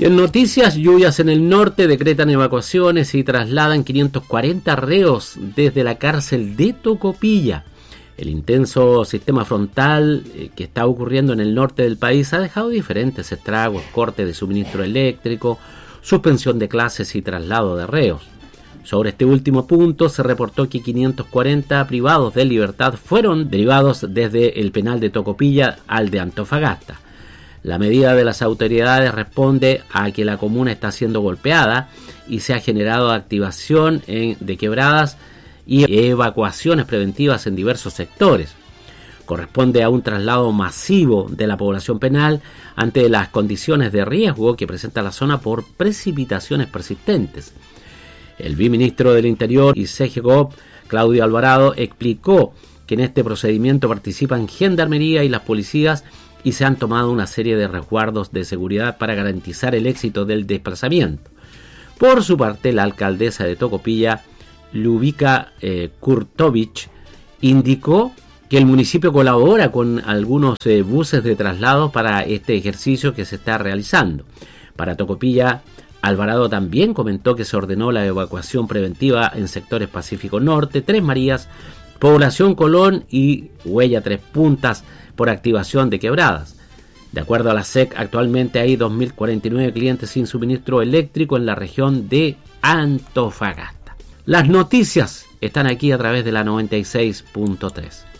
Y en noticias, lluvias en el norte decretan evacuaciones y trasladan 540 reos desde la cárcel de Tocopilla. El intenso sistema frontal que está ocurriendo en el norte del país ha dejado diferentes estragos: corte de suministro eléctrico, suspensión de clases y traslado de reos. Sobre este último punto se reportó que 540 privados de libertad fueron derivados desde el penal de Tocopilla al de Antofagasta. La medida de las autoridades responde a que la comuna está siendo golpeada y se ha generado activación de quebradas y evacuaciones preventivas en diversos sectores. Corresponde a un traslado masivo de la población penal ante las condiciones de riesgo que presenta la zona por precipitaciones persistentes. El viceministro del Interior y CGCOP, Claudio Alvarado, explicó que en este procedimiento participan Gendarmería y las policías y se han tomado una serie de resguardos de seguridad para garantizar el éxito del desplazamiento. Por su parte, la alcaldesa de Tocopilla, Ljubica Kurtovic, indicó que el municipio colabora con algunos buses de traslado para este ejercicio que se está realizando. Para Tocopilla, Alvarado también comentó que se ordenó la evacuación preventiva en sectores Pacífico Norte, Tres Marías, Población Colón y Huella Tres Puntas por activación de quebradas. De acuerdo a la SEC, actualmente hay 2.049 clientes sin suministro eléctrico en la región de Antofagasta. Las noticias están aquí a través de la 96.3.